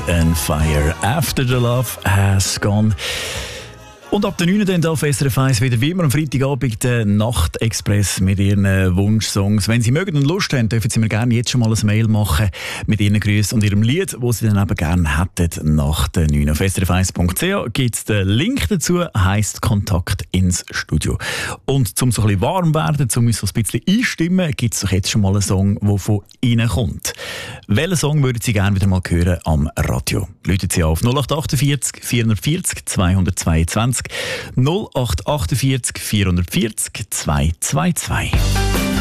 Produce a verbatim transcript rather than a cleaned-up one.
and Fire After the Love Has Gone. Und ab der neun dann auf S R F eins wieder wie immer am Freitagabend der Nachtexpress mit ihren Wunschsongs. Wenn Sie mögen und Lust haben, dürfen Sie mir gerne jetzt schon mal ein Mail machen mit Ihren Grüßen und Ihrem Lied, das Sie dann eben gerne hätten nach der neun. Auf s r f eins punkt c h gibt es den Link dazu, heisst Kontakt ins Studio. Und um so ein bisschen warm werden, um uns so ein bisschen einstimmen, gibt es doch jetzt schon mal einen Song, der von Ihnen kommt. Welchen Song würden Sie gerne wieder mal hören am Radio? Läuten Sie auf null acht achtundvierzig vierhundertvierzig zweihundertzweiundzwanzig null acht achtundvierzig vierhundertvierzig zweihundertzweiundzwanzig.